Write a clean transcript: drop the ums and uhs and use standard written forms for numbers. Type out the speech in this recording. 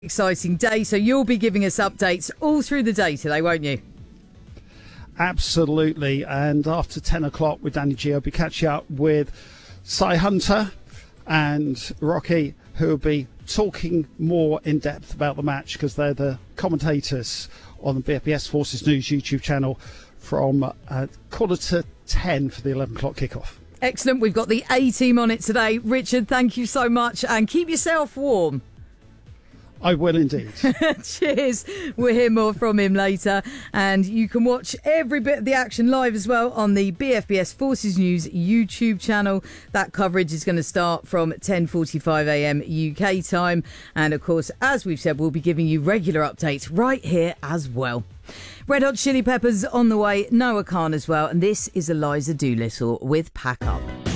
Exciting day, so you'll be giving us updates all through the day today, won't you? Absolutely, and after 10 o'clock with Danny G, I'll be catching up with Cy Hunter and Rocky, who will be talking more in depth about the match because they're the commentators on the BFBS Forces News YouTube channel from 9:45 for the 11 o'clock kickoff. Excellent, we've got the A team on it today. Richard, thank you so much, and keep yourself warm. I will indeed. Cheers. We'll hear more from him later. And you can watch every bit of the action live as well on the BFBS Forces News YouTube channel. That coverage is going to start from 10:45am UK time. And of course, as we've said, we'll be giving you regular updates right here as well. Red Hot Chili Peppers on the way, Noah Khan as well. And this is Eliza Doolittle with Pack Up.